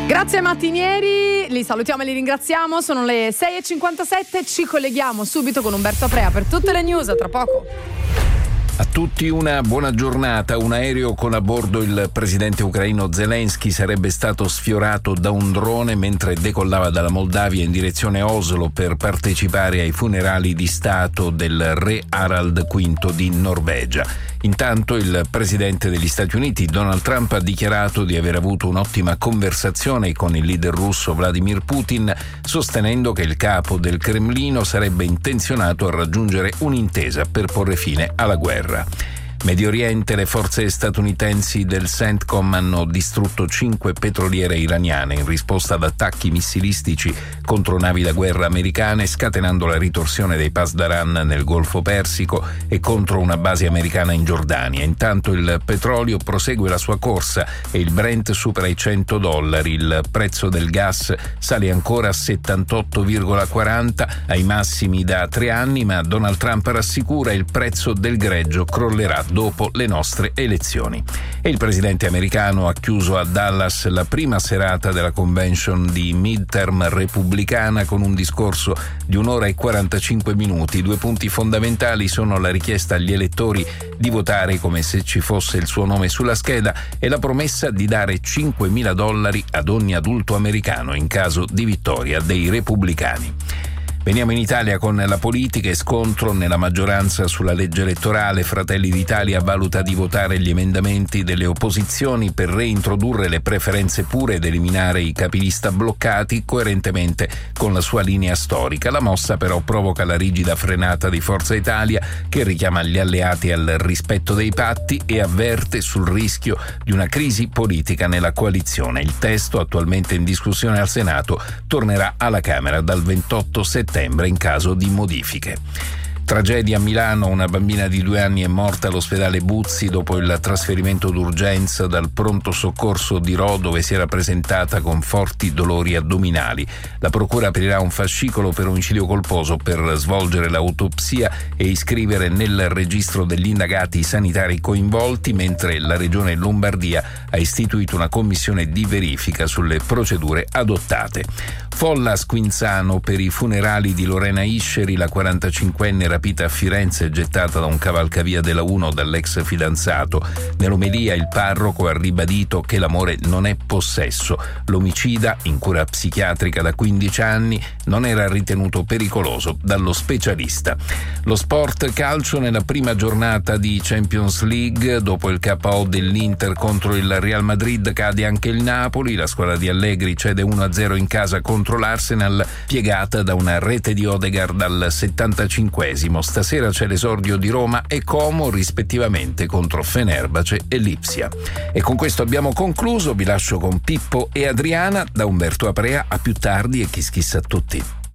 Grazie ai mattinieri, li salutiamo e li ringraziamo. Sono le 6:57, ci colleghiamo subito con Umberto Aprea per tutte le news, a tra poco. A tutti una buona giornata. Un aereo con a bordo il presidente ucraino Zelensky sarebbe stato sfiorato da un drone mentre decollava dalla Moldavia in direzione Oslo per partecipare ai funerali di Stato del re Harald V di Norvegia. Intanto il presidente degli Stati Uniti, Donald Trump, ha dichiarato di aver avuto un'ottima conversazione con il leader russo Vladimir Putin, sostenendo che il capo del Cremlino sarebbe intenzionato a raggiungere un'intesa per porre fine alla guerra. Medio Oriente, le forze statunitensi del CENTCOM hanno distrutto 5 petroliere iraniane in risposta ad attacchi missilistici contro navi da guerra americane, scatenando la ritorsione dei Pasdaran nel Golfo Persico e contro una base americana in Giordania. Intanto il petrolio prosegue la sua corsa e il Brent supera i $100. Il prezzo del gas sale ancora a 78,40 ai massimi da 3 anni, ma Donald Trump rassicura il prezzo del greggio crollerà dopo le nostre elezioni. E il presidente americano ha chiuso a Dallas la prima serata della convention di midterm repubblicana con un discorso di 1 ora e 45 minuti. 2 punti fondamentali sono la richiesta agli elettori di votare come se ci fosse il suo nome sulla scheda e la promessa di dare $5.000 ad ogni adulto americano in caso di vittoria dei repubblicani. Veniamo in Italia con la politica e scontro nella maggioranza sulla legge elettorale. Fratelli d'Italia valuta di votare gli emendamenti delle opposizioni per reintrodurre le preferenze pure ed eliminare i capilista bloccati, coerentemente con la sua linea storica. La mossa però provoca la rigida frenata di Forza Italia, che richiama gli alleati al rispetto dei patti e avverte sul rischio di una crisi politica nella coalizione. Il testo, attualmente in discussione al Senato, tornerà alla Camera dal 28 settembre in caso di modifiche. Tragedia a Milano, una bambina di 2 anni è morta all'ospedale Buzzi dopo il trasferimento d'urgenza dal pronto soccorso di Rho, dove si era presentata con forti dolori addominali. La procura aprirà un fascicolo per omicidio colposo per svolgere l'autopsia e iscrivere nel registro degli indagati sanitari coinvolti, mentre la regione Lombardia ha istituito una commissione di verifica sulle procedure adottate. Folla a Squinzano per i funerali di Lorena Isceri, la 45enne rapita a Firenze e gettata da un cavalcavia della 1 dall'ex fidanzato. Nell'omelia il parroco ha ribadito che l'amore non è possesso. L'omicida, in cura psichiatrica da 15 anni, non era ritenuto pericoloso dallo specialista. Lo sport calcio nella prima giornata di Champions League. Dopo il KO dell'Inter contro il Real Madrid cade anche il Napoli. La squadra di Allegri cede 1-0 in casa contro l'Arsenal, piegata da una rete di Odegaard al 75esimo. Stasera c'è l'esordio di Roma e Como, rispettivamente contro Fenerbahce e Lipsia. E con questo abbiamo concluso. Vi lascio con Pippo e Adriana. Da Umberto Aprea, a più tardi e kiss kiss a tutti.